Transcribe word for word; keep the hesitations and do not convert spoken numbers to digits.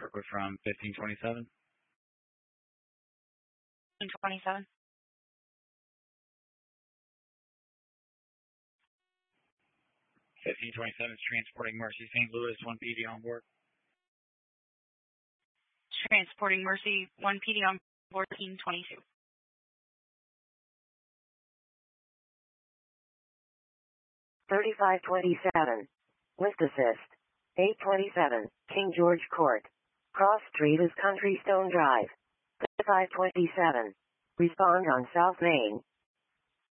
Kirkwood from fifteen twenty-seven. fifteen twenty-seven. fifteen twenty-seven is transporting Mercy Saint Louis, one P D on board. Transporting Mercy, one P D on board, fifteen twenty-two. thirty-five twenty-seven. Lift assist. eight twenty-seven, King George Court. Cross Street is Country Stone Drive. thirty-five twenty-seven. Respond on South Main.